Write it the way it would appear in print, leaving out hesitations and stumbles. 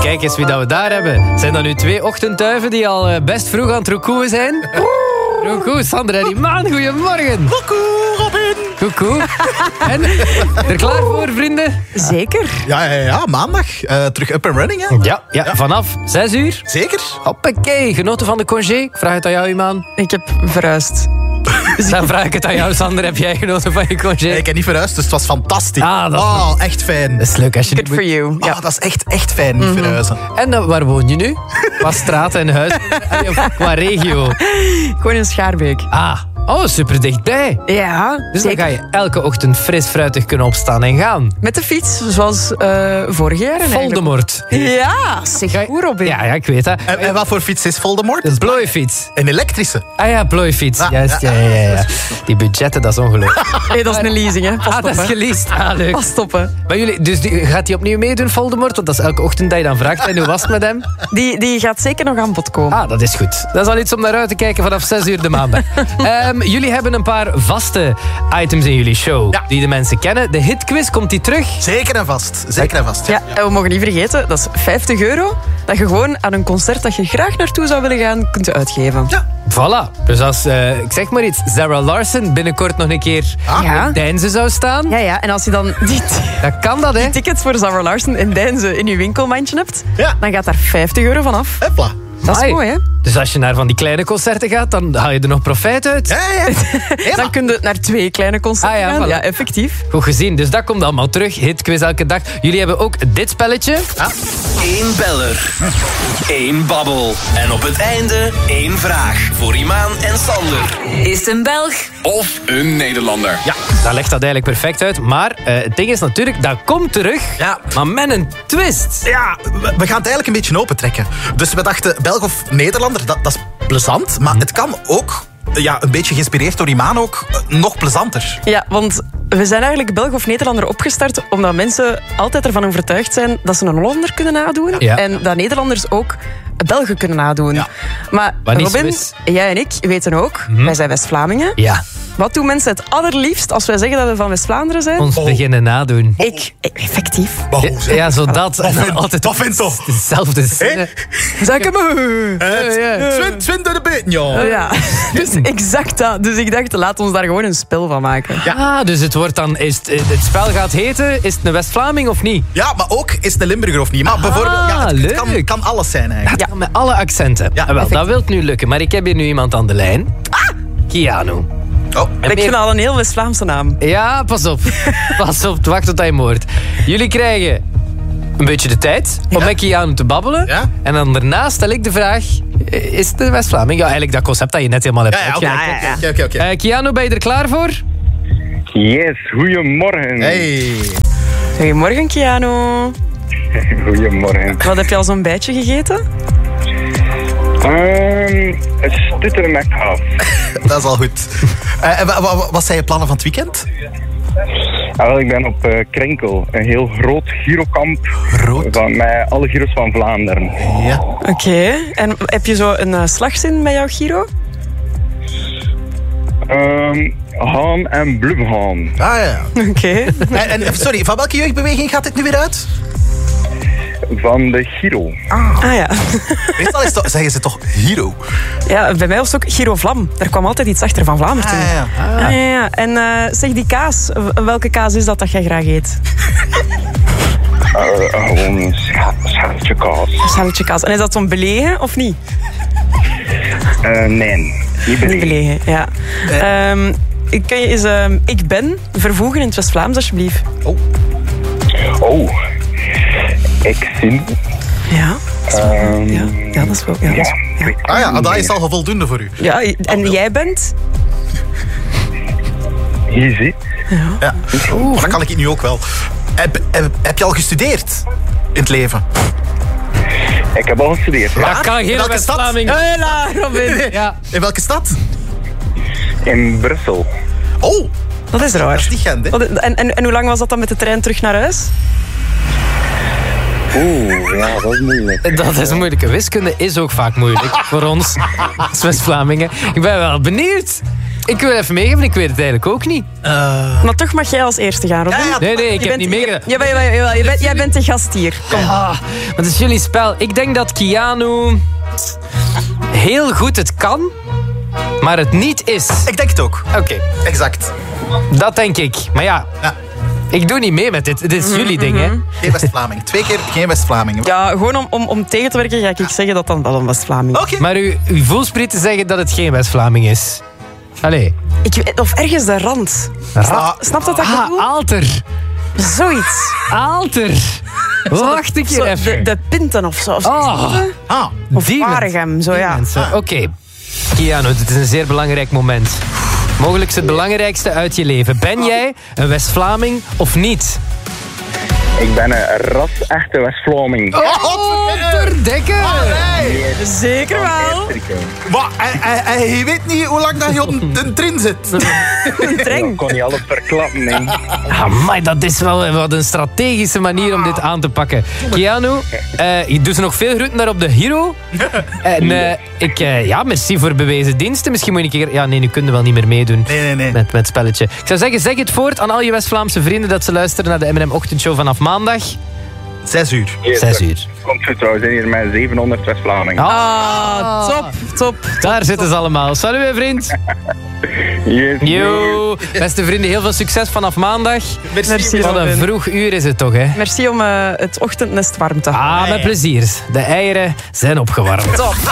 Kijk eens wie dat we daar hebben. Zijn dat nu 2 ochtendtuiven die al best vroeg aan het roekoeën zijn? Roekoe, Sander en Imaan, goedemorgen. Roekoe, Robin. Koekoe. En, er klaar voor, vrienden? Zeker. Ja, maandag. Terug up and running, hè? Ja, vanaf 6 uur. Zeker. Hoppakee, genoten van de congé? Ik vraag het aan jou, Imaan. Ik heb verhuisd. Dan vraag ik het aan jou, Sander. Heb jij genoten van je congé? Nee, ik heb niet verhuisd, dus het was fantastisch. Dat is echt fijn. Dat is leuk als je Good for you. Ja. Dat is echt fijn, niet verhuizen. En waar woon je nu? Qua straat en huis? Of qua regio? Gewoon in Schaarbeek. Super dichtbij. Ja, Dus zeker. dan ga je elke ochtend fris fruitig kunnen opstaan en gaan. Met de fiets, zoals vorig jaar. Voldemort. Ja, zeg goed, Robin. Ja, ik weet dat. En wat voor fiets is Voldemort? Een plooifiets. Een elektrische. Ah ja, plooifiets. Ja, Juist, ja. Die budgetten, dat is ongelukkig. Nee, dat is een leasing, hè. Pas op, Dat is hè. geleased. Leuk. Pas op, hè. Maar jullie, dus gaat hij opnieuw meedoen, Voldemort? Want dat is elke ochtend dat je dan vraagt. En hoe was het met hem? Die gaat zeker nog aan bod komen. Dat is goed. Dat is al iets om naar uit te kijken vanaf 6 uur de maandag. Jullie hebben een paar vaste items in jullie show. Ja. Die de mensen kennen. De hitquiz, komt die terug? Zeker en vast. Ja, en we mogen niet vergeten, dat is €50 dat je gewoon aan een concert dat je graag naartoe zou willen gaan, kunt uitgeven. Ja. Voilà. Dus als, ik zeg maar iets, Zara Larsson binnenkort nog een keer Ja. in Deinzen zou staan, Ja, en als je dan dan kan dat, hè? tickets voor Zara Larsson in Deinzen in je winkelmandje hebt, Ja. dan gaat daar €50 van af. Hopla. Dat is Amai. mooi, hè? Dus als je naar van die kleine concerten gaat, dan haal je er nog profijt uit. Ja. Dan kun je naar 2 kleine concerten gaan. Voilà. Ja, effectief. Goed gezien, dus dat komt allemaal terug. Hitquiz elke dag. Jullie hebben ook dit spelletje. 1 beller, 1 babbel en op het einde 1 vraag voor Imaan en Sander. Is het een Belg? Of een Nederlander. Ja, dat legt dat eigenlijk perfect uit. Maar het ding is natuurlijk, dat komt terug, Ja. maar met een twist. Ja, we gaan het eigenlijk een beetje opentrekken. Dus we dachten, Belg of Nederlander, dat is plezant. Maar het kan ook, een beetje geïnspireerd door Imaan ook, nog plezanter. Ja, want we zijn eigenlijk Belg of Nederlander opgestart omdat mensen altijd ervan overtuigd zijn dat ze een Hollander kunnen nadoen. Ja. En dat Nederlanders ook Belgen kunnen nadoen. Ja. Maar Wat niet Robin, zo is. jij en ik weten ook, wij zijn West-Vlamingen. Ja, Wat doen mensen het allerliefst als wij zeggen dat we van West-Vlaanderen zijn? ons beginnen nadoen. Ik, effectief. Ja, zo dat. En dan altijd Wat vindt toch? dezelfde zinnen. Zeg hem maar. Twint door de been, ja. Ja, dus exact dat. Dus ik dacht, laat ons daar gewoon een spel van maken. Dus het wordt dan, het spel gaat heten, is het een West-Vlaming of niet? Ja, maar ook, is het een Limburger of niet? Maar bijvoorbeeld, het leuk. kan alles zijn eigenlijk. Ja, met alle accenten. Ja, Wel, dat wil nu lukken, maar ik heb hier nu iemand aan de lijn. Keanu. Oh. Ik vind al een heel West-Vlaamse naam. Ja, pas op. Pas op, wacht tot hij moord. Jullie krijgen een beetje de tijd om met Keanu te babbelen. Ja. En dan daarna stel ik de vraag, is het een West-Vlaming? Ja, eigenlijk dat concept dat je net helemaal hebt uitgelegd. Oké. Keanu, ben je er klaar voor? Yes, goedemorgen. Hey. Goedemorgen, Keanu. Goedemorgen. Wat heb je al zo'n bijtje gegeten? Stutter met af. Dat is al goed. Wat zijn je plannen van het weekend? Ik ben op Krenkel, een heel groot girokamp van met alle giro's van Vlaanderen. Ja. Oké. En heb je zo een slagzin bij jouw Giro? Haan en Blumhaan. Ja. Oké. En sorry, van welke jeugdbeweging gaat dit nu weer uit? Van de Giro. Ah ja. Meestal zeggen ze toch Hero? Ja, bij mij was het ook Giro Vlam. Daar kwam altijd iets achter van Vlaanderen toen. Ja. En zeg die kaas. Welke kaas is dat jij graag eet? Gewoon een schaaltje kaas. Schaaltje kaas. En is dat zo'n belegen of niet? Nee, niet Niet belegen. belegen, ja. Kun je eens ik ben vervoegen in het West-Vlaams, alsjeblieft? Oh, ik zie. Ja. Ja, dat is wel... Ja, ja. Dat is al voldoende voor u. Ja, en jij bent? Hier zit. Ja. Dat kan ik nu ook wel. Heb je al gestudeerd in het leven? Ik heb al gestudeerd. Ja. Dat kan geen Welke stad? West-Vlaming. Hela, Robin. Ja. In welke stad? In Brussel. Oh, Dat is raar. dat is niet Gent, hè? En hoe lang was dat dan met de trein terug naar huis? Ja, dat is moeilijk. Dat is moeilijk. Wiskunde is ook vaak moeilijk voor ons als West-Vlamingen. Ik ben wel benieuwd. Ik wil even meegeven, ik weet het eigenlijk ook niet. Maar toch mag jij als eerste gaan, Robin. Nee, ik heb niet meegedaan. Jawel, jij bent de gast hier. Kom. Maar het is jullie spel. Ik denk dat Keanu heel goed het kan, maar het niet is. Ik denk het ook. Oké, Exact. dat denk ik. Maar ja, Ja. ik doe niet mee met dit. Dit is jullie ding, hè. Geen West-Vlaming. 2 keer geen West-Vlaming. Ja, gewoon om tegen te werken ga ik zeggen dat dan wel een West-Vlaming is. Oké. Maar uw voelsprieten zeggen dat het geen West-Vlaming is. Allee. Of ergens de rand. Snap dat ik bedoel? Aalter. Zoiets. Aalter. Wacht een keer Zo, even. de Pinten of zo. Oh, Of die Waregem, zo ja. mensen. Oké. Keanu, dit is een zeer belangrijk moment. Mogelijk het belangrijkste uit je leven. Ben jij een West-Vlaming of niet? Ik ben een ras-echte West-Vlaming. Oh, verdikke! Zeker wel. Maar hij weet niet hoe lang dat je op de trin zit. Treng. Ik kon niet alles verklappen. Nee. Amai, dat is wel wat een strategische manier om dit aan te pakken. Keanu, je doet nog veel groeten daar op de Hero. En merci voor bewezen diensten. Misschien moet je een keer... Ja, nee, nu kunnen we wel niet meer meedoen. Nee. Met het spelletje. Ik zou zeggen, zeg het voort aan al je West-Vlaamse vrienden dat ze luisteren naar de M&M Ochtendshow vanaf maandag. 6 uur. 6 uur. Komt goed, we zijn hier met 700 West-Vlamingen. Top. Daar zitten ze allemaal. Salut, vriend. Yes. Yo. Beste vrienden, heel veel succes vanaf maandag. Merci, Wat een Robin. vroeg uur is het toch, hè? Merci om het ochtendnest warm te houden. Met plezier. De eieren zijn opgewarmd. Top.